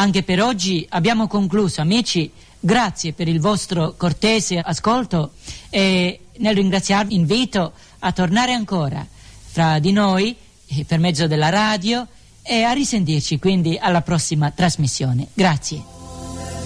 Anche per oggi abbiamo concluso, amici. Grazie per il vostro cortese ascolto e nel ringraziarvi invito a tornare ancora fra di noi per mezzo della radio e a risentirci quindi alla prossima trasmissione. Grazie.